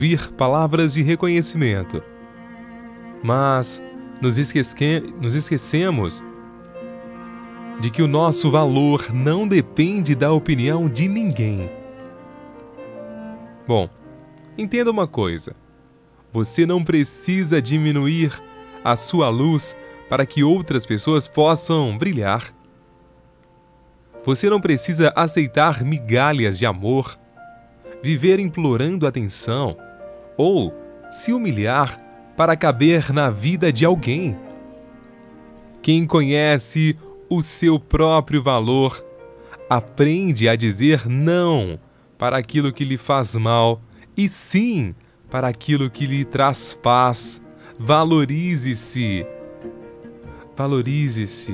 ouvir palavras de reconhecimento, mas nos esquecemos de que o nosso valor não depende da opinião de ninguém. Bom, entenda uma coisa: você não precisa diminuir a sua luz para que outras pessoas possam brilhar. Você não precisa aceitar migalhas de amor, viver implorando atenção ou se humilhar para caber na vida de alguém. Quem conhece o seu próprio valor aprende a dizer não para aquilo que lhe faz mal e sim para aquilo que lhe traz paz. Valorize-se. Valorize-se.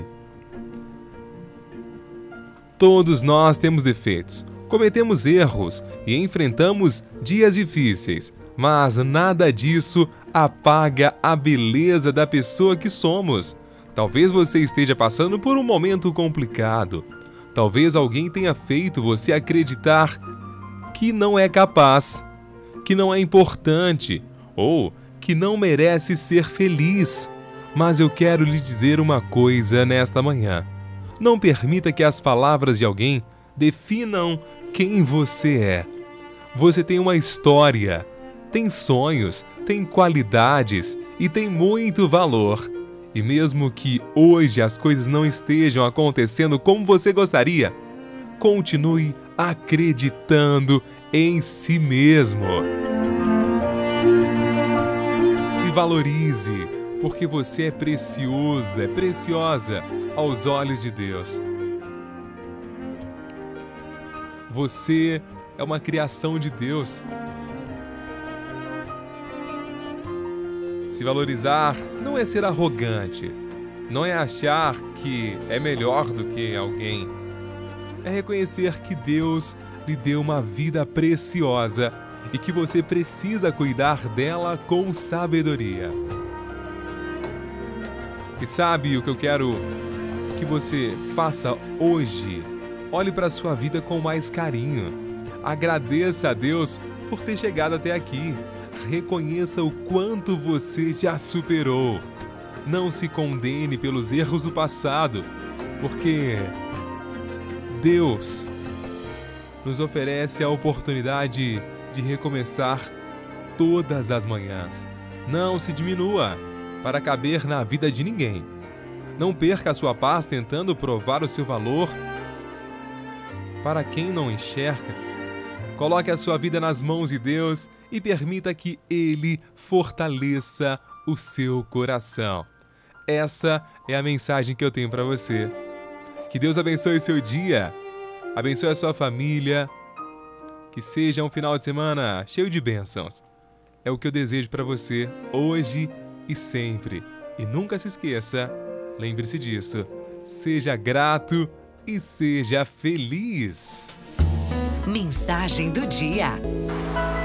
Todos nós temos defeitos, cometemos erros e enfrentamos dias difíceis, mas nada disso apaga a beleza da pessoa que somos. Talvez você esteja passando por um momento complicado. Talvez alguém tenha feito você acreditar que não é capaz, que não é importante ou que não merece ser feliz. Mas eu quero lhe dizer uma coisa nesta manhã. Não permita que as palavras de alguém definam quem você é. Você tem uma história, tem sonhos, tem qualidades e tem muito valor. E mesmo que hoje as coisas não estejam acontecendo como você gostaria, continue acreditando em si mesmo. Se valorize, porque você é precioso, é preciosa aos olhos de Deus. Você é uma criação de Deus. Se valorizar não é ser arrogante, não é achar que é melhor do que alguém. É reconhecer que Deus lhe deu uma vida preciosa e que você precisa cuidar dela com sabedoria. E sabe o que eu quero que você faça hoje? Olhe para a sua vida com mais carinho. Agradeça a Deus por ter chegado até aqui. Reconheça o quanto você já superou. Não se condene pelos erros do passado, porque Deus nos oferece a oportunidade de recomeçar todas as manhãs. Não se diminua para caber na vida de ninguém. Não perca a sua paz tentando provar o seu valor para quem não enxerga. Coloque a sua vida nas mãos de Deus e permita que Ele fortaleça o seu coração. Essa é a mensagem que eu tenho para você. Que Deus abençoe o seu dia, abençoe a sua família, que seja um final de semana cheio de bênçãos. É o que eu desejo para você hoje e sempre. E nunca se esqueça, lembre-se disso, seja grato e seja feliz. Mensagem do dia.